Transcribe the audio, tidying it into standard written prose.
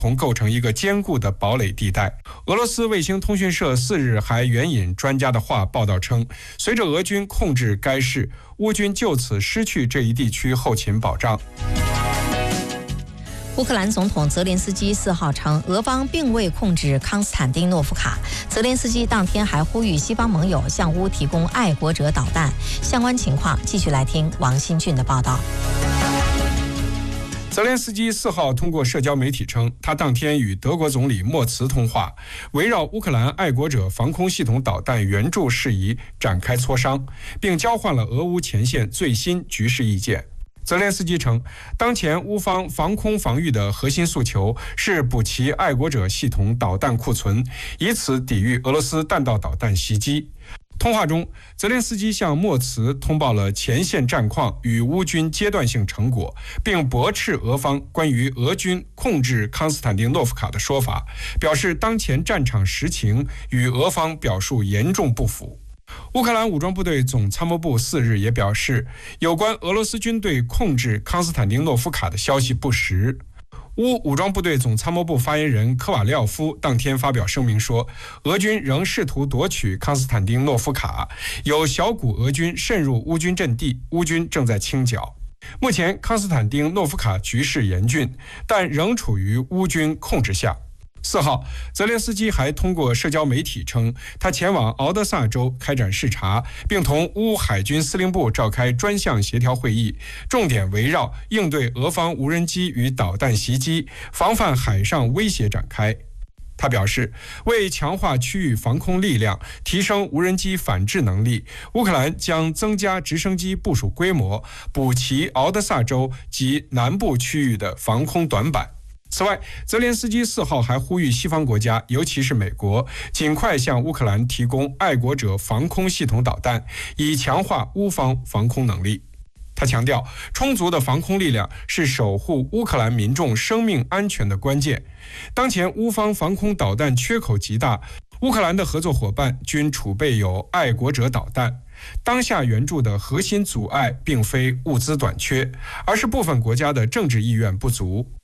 同构成一个坚固的堡垒地带。俄罗斯卫星通讯社4日还援引专家的话报道称，随着俄军控制该市，乌军就此失去这一地区后勤保障。 乌克兰总统泽连斯基4号称，俄方并未控制康斯坦丁诺夫卡。泽连斯基当天还呼吁西方盟友向乌提供爱国者导弹。相关情况，继续来听王新俊的报道。 泽连斯基4号通过社交媒体称，他当天与德国总理默茨通话，围绕乌克兰爱国者防空系统导弹援助事宜展开磋商，并交换了俄乌前线最新局势意见。泽连斯基称，当前乌方防空防御的核心诉求是补齐爱国者系统导弹库存，以此抵御俄罗斯弹道导弹袭击。通话中，泽连斯基向默茨通报了前线战况与乌军阶段性成果，并驳斥俄方关于俄军控制康斯坦丁诺夫卡的说法，表示当前战场实情与俄方表述严重不符。乌克兰武装部队总参谋部4日也表示，有关俄罗斯军队控制康斯坦丁诺夫卡的消息不实。乌武装部队总参谋部发言人科瓦廖夫当天发表声明说，俄军仍试图夺取康斯坦丁诺夫卡，有小股俄军渗入乌军阵地，乌军正在清剿。目前康斯坦丁诺夫卡局势严峻，但仍处于乌军控制下。4号，泽连斯基还通过社交媒体称，他前往敖德萨州开展视察，并同乌海军司令部召开专项协调会议，重点围绕应对俄方无人机与导弹袭击、防范海上威胁展开。他表示，为强化区域防空力量，提升无人机反制能力，乌克兰将增加直升机部署规模，补齐敖德萨州及南部区域的防空短板。此外，泽连斯基4号还呼吁西方国家，尤其是美国，尽快向乌克兰提供爱国者防空系统导弹，以强化乌方防空能力。他强调，充足的防空力量是守护乌克兰民众生命安全的关键。当前乌方防空导弹缺口极大，乌克兰的合作伙伴均储备有爱国者导弹。当下援助的核心阻碍并非物资短缺，而是部分国家的政治意愿不足。